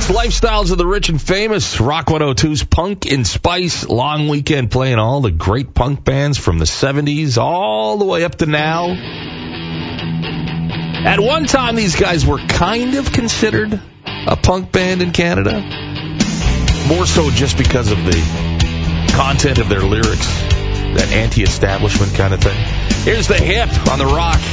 It's Lifestyles of the Rich and Famous. Rock 102's Punk and Spice long weekend playing all the great punk bands from the 70s all the way up to now. At one time, these guys were kind of considered a punk band in Canada. More so just because of the content of their lyrics, that anti-establishment kind of thing. Here's the hip on the Rock